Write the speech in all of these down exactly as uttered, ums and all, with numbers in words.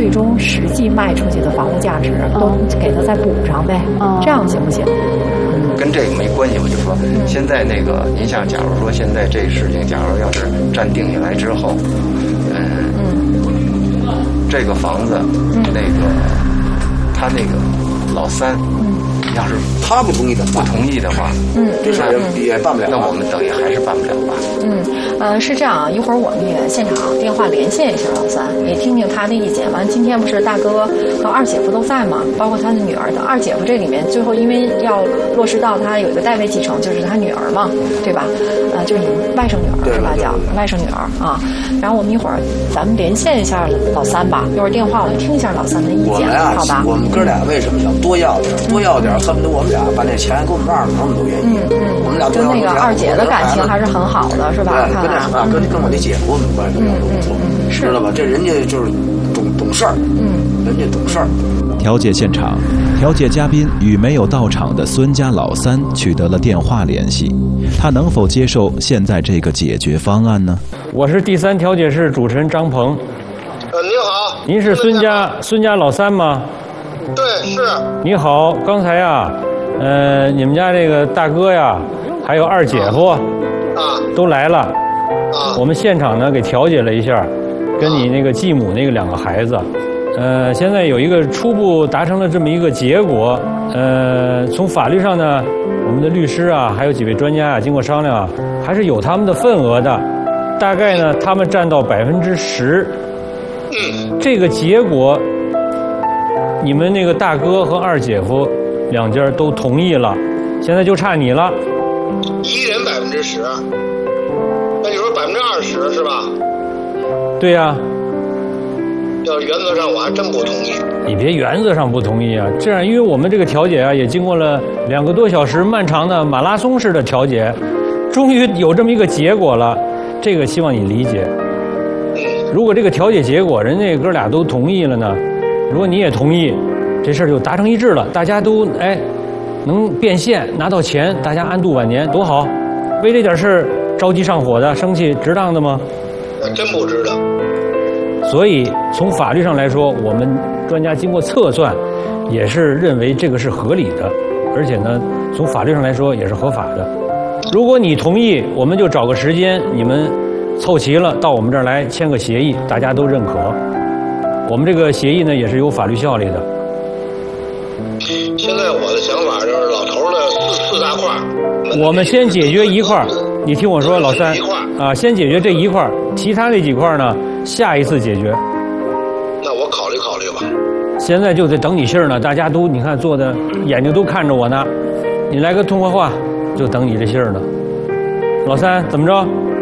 最终实际卖出去的房子价值都给他再补上呗，嗯、这样行不行？ 跟这个没关系，我就说，嗯、现在那个，您像假如说现在这事情，假如要是站定下来之后，嗯，嗯这个房子，嗯、那个他那个老三。嗯要是他不同意的， 不同意的话， 嗯， 这事也也办不了。 那我们等于还是办不了吧？ 嗯，呃，是这样啊，一会儿我们也现场电话连线一下老三，也听听他的意见。完，今天不是大哥和二姐夫都在吗？包括他的女儿的二姐夫这里面，最后因为要落实到他有一个代位继承，就是他女儿嘛，对吧？呃，就是你外甥女儿是吧？叫外甥女儿啊。然后我们一会儿咱们连线一下老三吧，一会儿电话我们听一下老三的意见，好吧？ 我们哥俩为什么想多要点，多要点？恨不得我们俩把那钱给我们二我们都愿意。 嗯嗯， 我们俩就那个二姐的感情还是很好的，是吧？ 对，跟那啊，跟跟我那姐夫我们关系都不错，知道吧？这人家就是懂懂事儿，嗯，人家懂事儿。 调解现场，调解嘉宾与没有到场的孙家老三取得了电话联系，他能否接受现在这个解决方案呢？ 我是第三调解室主持人张鹏。 呃，您好。 您是孙家孙家老三吗？ 对，是。 你好，刚才呀，呃，你们家这个大哥呀，还有二姐夫，啊，都来了，啊，我们现场呢给调解了一下，跟你那个继母那个两个孩子，呃，现在有一个初步达成了这么一个结果，呃，从法律上呢，我们的律师啊，还有几位专家啊，经过商量啊，还是有他们的份额的，大概呢，他们占到百分之十，嗯，这个结果。你们那个大哥和二姐夫两家都同意了，现在就差你了。 一人百分之十，那你说百分之二十是吧？ 对呀、啊。 要原则上我还真不同意。 你别原则上不同意啊！这样，因为我们这个调解啊，也经过了两个多小时漫长的马拉松式的调解，终于有这么一个结果了。这个希望你理解。如果这个调解结果人家哥俩都同意了呢？如果你也同意，这事儿就达成一致了，大家都哎能变现拿到钱，大家安度晚年多好。为这点事儿着急上火的生气，值当的吗？ 那真不值得。 所以从法律上来说，我们专家经过测算，也是认为这个是合理的，而且呢，从法律上来说也是合法的。如果你同意，我们就找个时间，你们凑齐了到我们这儿来签个协议，大家都认可。我们这个协议呢，也是有法律效力的。 现在我的想法就是老头的四四大块， 我们先解决一块，你听我说，老三啊，先解决这一块，其他那几块呢，下一次解决。 那我考虑考虑吧。 现在就得等你信儿呢，大家都你看坐的眼睛都看着我呢，你来个通话话，就等你这信儿呢。老三怎么着？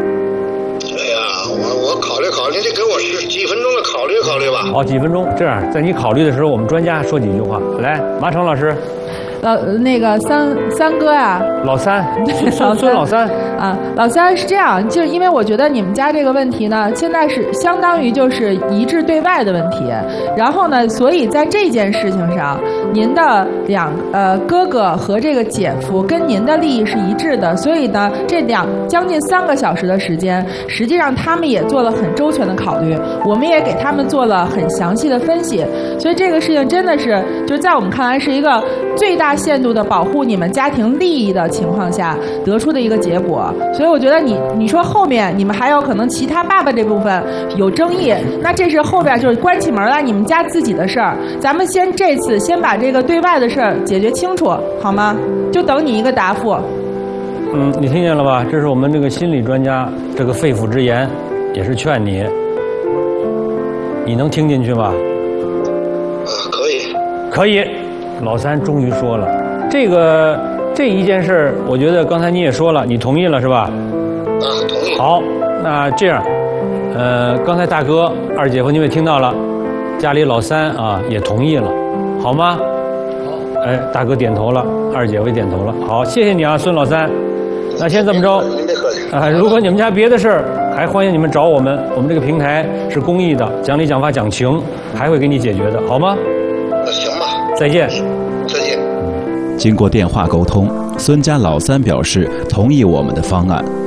我我考虑考虑，你得给我十几分钟的考虑考虑吧。 好，几分钟。这样，在你考虑的时候，我们专家说几句话。来，马成老师。 老那个三三哥呀、啊， 老三，孙孙老三啊，老三是这样，就是因为我觉得你们家这个问题呢，现在是相当于就是一致对外的问题，然后呢，所以在这件事情上，您的两呃哥哥和这个姐夫跟您的利益是一致的，所以呢，这两将近三个小时的时间，实际上他们也做了很周全的考虑，我们也给他们做了很详细的分析，所以这个事情真的是就是在我们看来是一个最大限度的保护你们家庭利益的情况下得出的一个结果，所以我觉得你你说后面你们还有可能其他爸爸这部分有争议，那这是后边就是关起门来你们家自己的事儿，咱们先这次先把这个对外的事儿解决清楚，好吗？就等你一个答复。 嗯，你听见了吧？这是我们这个心理专家这个肺腑之言，也是劝你，你能听进去吗？ 啊，可以， 可以。老三终于说了，这个这一件事，我觉得刚才你也说了，你同意了是吧？ 啊，同意。 好，那这样，呃，刚才大哥、二姐夫你们也听到了，家里老三啊也同意了，好吗？好。哎，大哥点头了，二姐夫也点头了。好，谢谢你啊，孙老三。那先这么着。 您别客气。 啊，如果你们家别的事儿，还欢迎你们找我们，我们这个平台是公益的，讲理讲法讲情，还会给你解决的，好吗？ 那行吧。 再见。 再见。 经过电话沟通，孙家老三表示同意我们的方案。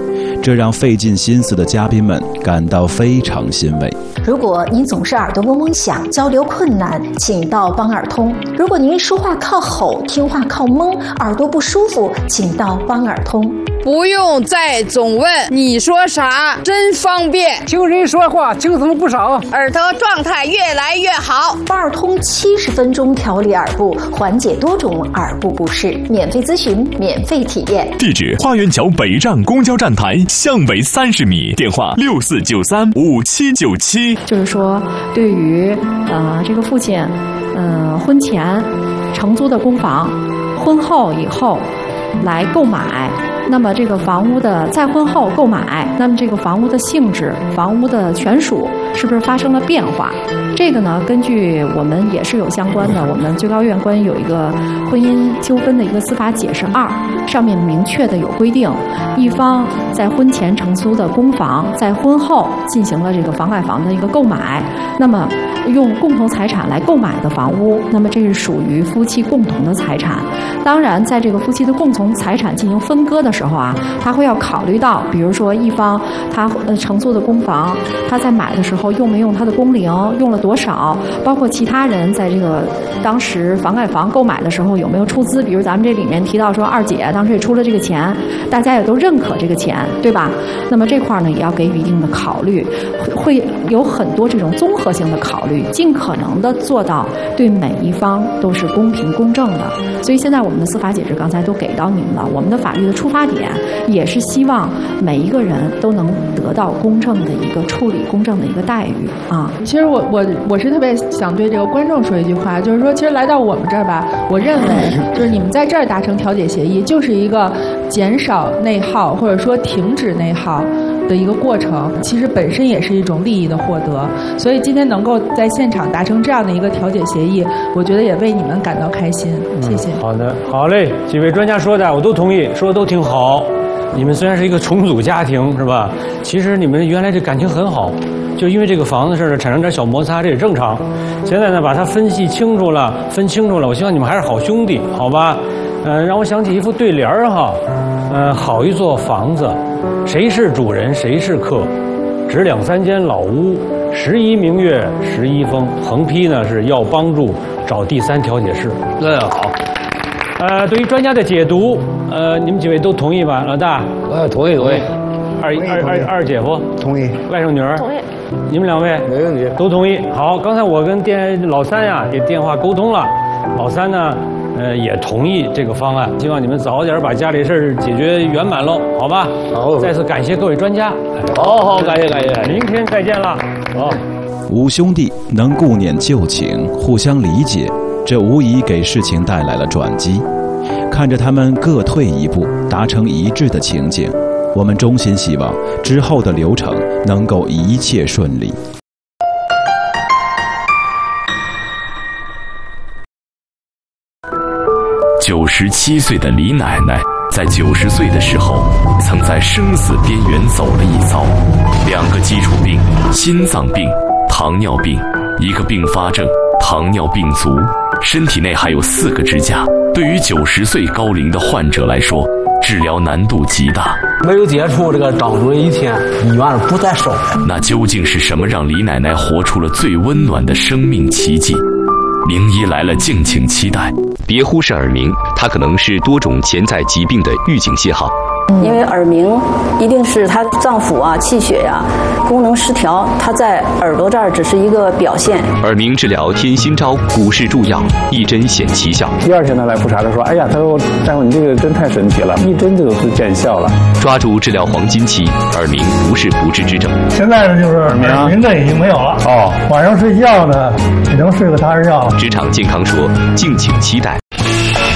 这让费尽心思的嘉宾们感到非常欣慰。 如果您总是耳朵嗡嗡响，交流困难，请到帮耳通；如果您说话靠吼，听话靠蒙，耳朵不舒服，请到帮耳通。 不用再总问你说啥，真方便。 听人说话精神不少， 耳朵状态越来越好。 帮耳通七十分钟调理耳部，缓解多种耳部不适，免费咨询，免费体验。 地址：花园桥北站公交站台向北三十米，电话六四九三五七九七。 就是说，对于呃这个父亲，呃婚前承租的公房，婚后以后来购买。那么这个房屋的再婚后购买，那么这个房屋的性质、房屋的权属是不是发生了变化？这个呢，根据我们也是有相关的，我们最高院关于有一个婚姻纠纷的一个司法解释二，上面明确的有规定，一方在婚前承租的公房，在婚后进行了这个房改房的一个购买，那么用共同财产来购买的房屋，那么这是属于夫妻共同的财产。当然，在这个夫妻的共同财产进行分割的时候啊，他会要考虑到，比如说一方他呃承租的公房，他在买的时候用没用他的工龄，用了多少，包括其他人在这个当时房改房购买的时候有没有出资，比如咱们这里面提到说二姐当时也出了这个钱，大家也都认可这个钱，对吧？那么这块呢也要给予一定的考虑，会有很多这种综合性的考虑，尽可能的做到对每一方都是公平公正的。所以现在我们的司法解释刚才都给到您了，我们的法律的出发点也是希望每一个人都能得到公正的一个处理，公正的一个待遇啊。 其实我我我是特别想对这个观众说一句话，就是说，其实来到我们这儿吧，我认为就是你们在这儿达成调解协议，就是一个减少内耗或者说停止内耗的一个过程，其实本身也是一种利益的获得。所以今天能够在现场达成这样的一个调解协议，我觉得也为你们感到开心。谢谢。 嗯、好的，好嘞，几位专家说的我都同意，说的都挺好。你们虽然是一个重组家庭，是吧？其实你们原来这感情很好，就因为这个房子事儿产生点小摩擦，这也正常。现在呢，把它分析清楚了，分清楚了，我希望你们还是好兄弟，好吧？呃，让我想起一副对联儿哈，呃，好一座房子，谁是主人谁是客，只两三间老屋，十一明月十一风。横批呢是要帮助找第三调解室。 嗯，好。 呃，对于专家的解读，呃，你们几位都同意吧？老大， 呃，同意同意。 二二二二姐夫同意。 外甥女儿同意。 你们两位没问题， 都同意。好，刚才我跟电老三呀给电话沟通了，老三呢，呃，也同意这个方案，希望你们早点把家里事儿解决圆满喽，好吧？ 好。 再次感谢各位专家。 好好，感谢感谢。 明天再见了。好。 五兄弟能顾念旧情，互相理解，这无疑给事情带来了转机。看着他们各退一步，达成一致的情景，我们衷心希望之后的流程能够一切顺利。 九十七岁的李奶奶在九十岁的时候，曾在生死边缘走了一遭，两个基础病，心脏病、糖尿病，一个并发症，糖尿病足，身体内还有四个支架。对于九十岁高龄的患者来说，治疗难度极大。 没有接触这个张主任一天，医院不再收。 那究竟是什么让李奶奶活出了最温暖的生命奇迹？名医来了，敬请期待。 别忽视耳鸣，它可能是多种潜在疾病的预警信号。 因为耳鸣一定是她脏腑啊、气血呀、啊、功能失调，它在耳朵这儿只是一个表现。 耳鸣治疗添新招，古式助药，一针显奇效。 第二天他来复查，他说：“哎呀，他说大夫你这个针太神奇了，一针就就见效了。” 抓住治疗黄金期，耳鸣不是不治之症。 现在呢，就是耳鸣症已经没有了哦，晚上睡觉呢也能睡个踏实觉了。 职场健康说，敬请期待。